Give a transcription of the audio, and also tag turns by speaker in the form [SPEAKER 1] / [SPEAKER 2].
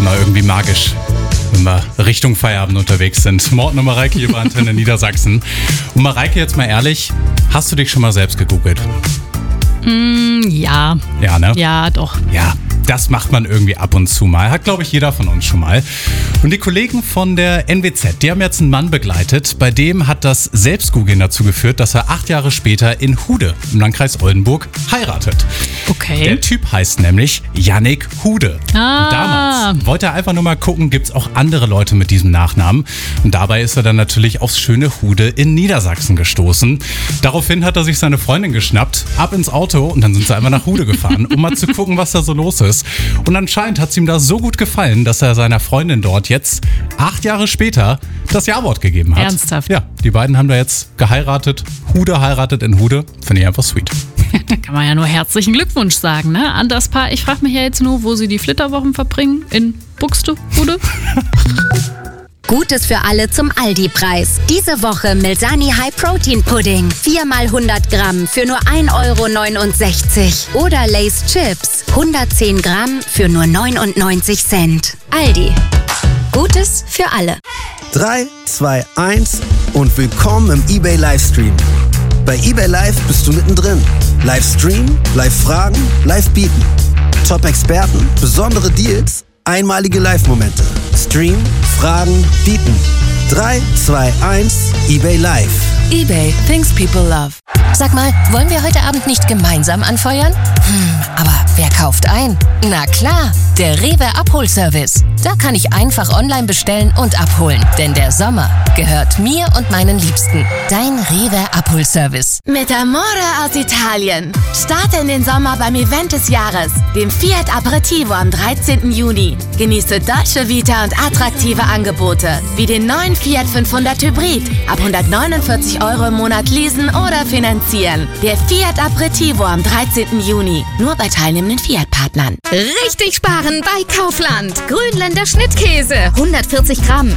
[SPEAKER 1] immer irgendwie magisch, wenn wir Richtung Feierabend unterwegs sind. Morten und Mareike hier bei Antenne Niedersachsen. Und Mareike, jetzt mal ehrlich, hast du dich schon mal selbst gegoogelt?
[SPEAKER 2] Ja.
[SPEAKER 1] Ja, ne?
[SPEAKER 2] Ja, doch.
[SPEAKER 1] Ja, das macht man irgendwie ab und zu mal. Hat, glaube ich, jeder von uns schon mal. Und die Kollegen von der NWZ, die haben jetzt einen Mann begleitet. Bei dem hat das Selbstgoogeln dazu geführt, dass er 8 Jahre später in Hude im Landkreis Oldenburg heiratet.
[SPEAKER 2] Okay.
[SPEAKER 1] Der Typ heißt nämlich Yannick Hude. Und damals wollte er einfach nur mal gucken, gibt es auch andere Leute mit diesem Nachnamen. Und dabei ist er dann natürlich aufs schöne Hude in Niedersachsen gestoßen. Daraufhin hat er sich seine Freundin geschnappt, ab ins Auto und dann sind sie einfach nach Hude gefahren, um mal zu gucken, was da so los ist. Und anscheinend hat es ihm da so gut gefallen, dass er seiner Freundin dort jetzt 8 Jahre später das Ja-Wort gegeben hat.
[SPEAKER 2] Ernsthaft?
[SPEAKER 1] Ja, die beiden haben da jetzt geheiratet. Hude heiratet in Hude. Finde ich einfach sweet.
[SPEAKER 2] Da kann man ja nur herzlichen Glückwunsch sagen, ne? An das Paar. Ich frage mich ja jetzt nur, wo sie die Flitterwochen verbringen. In Buxtehude?
[SPEAKER 3] Gutes für alle zum Aldi-Preis. Diese Woche Milsani High Protein Pudding. 4 mal 100 Gramm für nur 1,69 €. Oder Lay's Chips. 110 Gramm für nur 99 Cent. Aldi. Gutes für alle.
[SPEAKER 4] 3, 2, 1 und willkommen im eBay Livestream. Bei eBay Live bist du mittendrin. Livestream, Live-Fragen, Live-Bieten. Top-Experten, besondere Deals, einmalige Live-Momente. Stream, Fragen, Bieten. 3, 2, 1, eBay Live.
[SPEAKER 5] eBay, things people love. Sag mal, wollen wir heute Abend nicht gemeinsam anfeuern? Aber wer kauft ein? Na klar, der Rewe Abholservice. Da kann ich einfach online bestellen und abholen. Denn der Sommer gehört mir und meinen Liebsten. Dein Rewe Abholservice.
[SPEAKER 6] Mit Amore aus Italien. Starte in den Sommer beim Event des Jahres, dem Fiat Aperitivo am 13. Juni. Genieße Dolce Vita und attraktive Angebote, wie den neuen Fiat 500 Hybrid. Ab 149 € im Monat leasen oder finanzieren. Der Fiat Aperitivo am 13. Juni. Nur bei teilnehmenden Fiat-Partnern.
[SPEAKER 3] Richtig sparen bei Kaufland. Grünländer Schnittkäse. 140 Gramm